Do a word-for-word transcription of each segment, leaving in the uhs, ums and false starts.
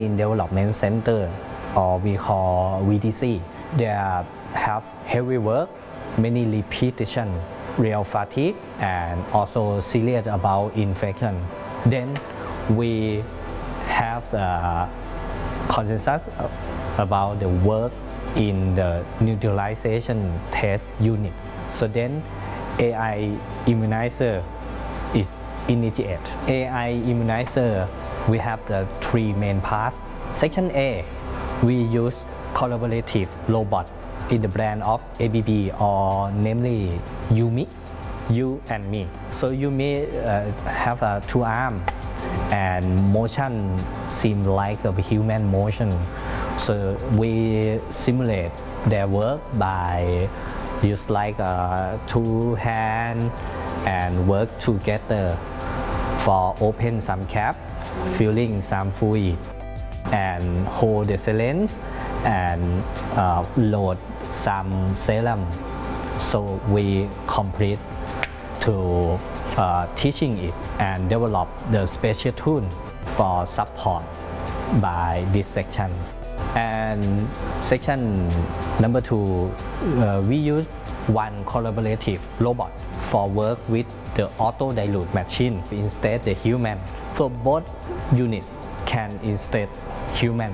In development center, or we call V D C, they have heavy work, many repetition, real fatigue, and also serious about infection. Then we have the consensus about the work in the neutralization test unit. So then A I immunizer is initiated. A I immunizer, we have the three main parts. Section A, we use collaborative robot in the brand of A B B, or namely Yumi, you and me. So Yumi uh, have a two arm and motion seem like a human motion. So we simulate their work by use like uh, two hand and work together for open some cap, filling some fluid, and hold the syringe and uh, load some serum. So we complete to uh, teaching it and develop the special tool for support by this section. And section number two, uh, we use one collaborative robot for work with the auto dilute machine instead the human. So both units can instead human.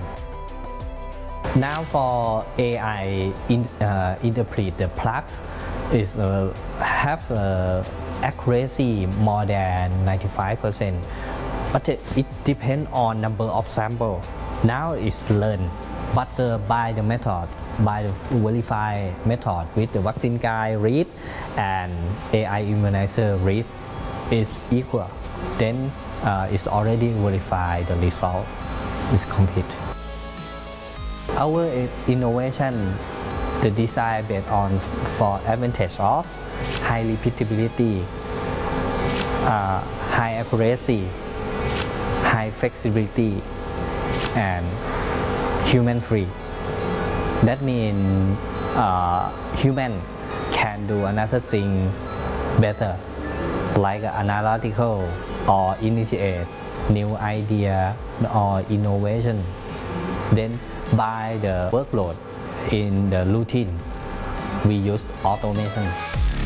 Now for A I in, uh, interpret the plug is uh, have uh, accuracy more than ninety-five percent, but it, it depends on number of sample. Now it's learned, but uh, by the method, by the verify method with the vaccine guide read and A I immunizer read is equal, then uh, it's already verified the result is complete. Our innovation, the design based on for advantage of high repeatability, uh, high accuracy, high flexibility, and human free. That means uh, human can do another thing better, like analytical or initiate new idea or innovation. Then by the workload in the routine, we use automation.